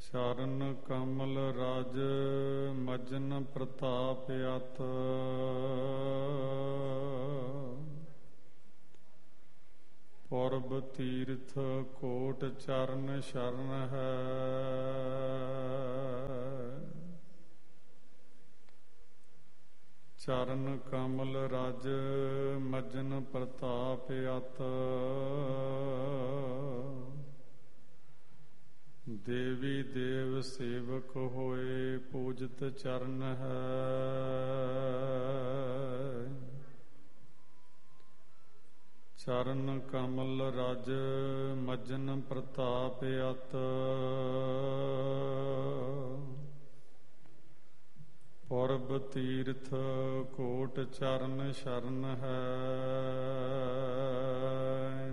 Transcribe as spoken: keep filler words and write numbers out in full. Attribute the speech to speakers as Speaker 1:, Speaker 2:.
Speaker 1: ਚਰਨ ਕਮਲ ਰਾਜ ਮਜਨ ਪ੍ਰਤਾਪ ਅਤ। ਪੁਰਬ ਤੀਰਥ ਕੋਟ ਚਰਨ ਸ਼ਰਨ ਹੈ। ਚਰਨ ਕਮਲ ਰਾਜ ਮਜਨ ਪ੍ਰਤਾਪ ਅਤ। ਦੇਵੀ ਦੇਵ ਸੇਵਕ ਹੋਏ ਪੂਜਤ ਚਰਨ ਹੈ। ਚਰਨ ਕਮਲ ਰਾਜ ਮਜਨ ਪ੍ਰਤਾਪ ਅਤ। ਪੁਰਬ ਤੀਰਥ ਕੋਟ ਚਰਨ ਸ਼ਰਨ ਹੈ।